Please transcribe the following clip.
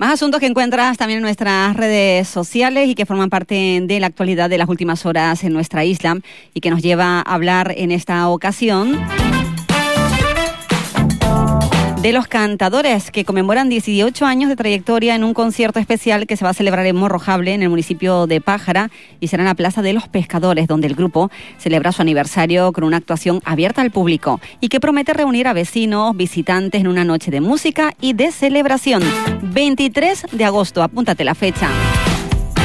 Más asuntos que encuentras también en nuestras redes sociales y que forman parte de la actualidad de las últimas horas en nuestra isla y que nos lleva a hablar en esta ocasión de los cantadores que conmemoran 18 años de trayectoria en un concierto especial que se va a celebrar en Morrojable, en el municipio de Pájara, y será en la Plaza de los Pescadores, donde el grupo celebra su aniversario con una actuación abierta al público y que promete reunir a vecinos, visitantes en una noche de música y de celebración. 23 de agosto, apúntate la fecha.